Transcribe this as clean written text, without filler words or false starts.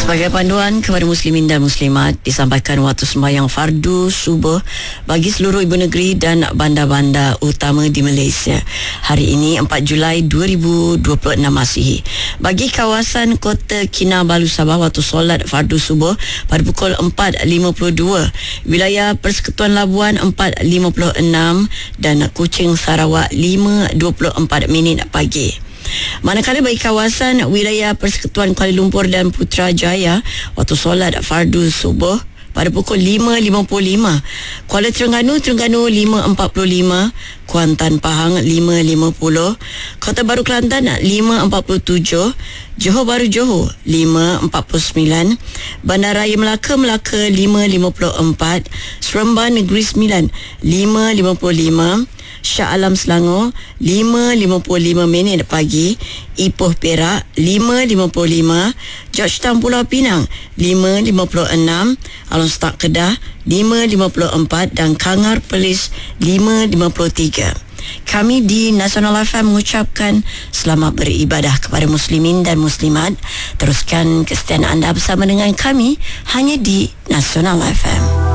Sebagai panduan kepada muslimin dan muslimat, disampaikan waktu sembahyang fardu subuh bagi seluruh ibu negeri dan bandar-bandar utama di Malaysia. Hari ini 4 Julai 2026 Masihi. Bagi kawasan Kota Kinabalu Sabah, waktu solat fardu subuh pada pukul 4.52, wilayah Persekutuan Labuan 4.56 dan Kuching Sarawak 5.24 pagi. Manakala bagi kawasan wilayah Persekutuan Kuala Lumpur dan Putrajaya, waktu solat fardu subuh pada pukul 5.55, Kuala Terengganu 5.45, Kuantan Pahang 5.50, Kota Baru Kelantan 5.47, Johor Bahru Johor 5.49, Bandaraya Melaka 5.54, Seremban Negeri Sembilan 5.55, Shah Alam Selangor 5.55 pagi, Ipoh Perak 5.55, Georgetown Pulau Pinang 5.56, Alun Setak Kedah 5.54 dan Kangar Perlis 5.53. Kami di Nasional FM mengucapkan selamat beribadah kepada muslimin dan muslimat. Teruskan kesetiaan anda bersama dengan kami hanya di Nasional FM.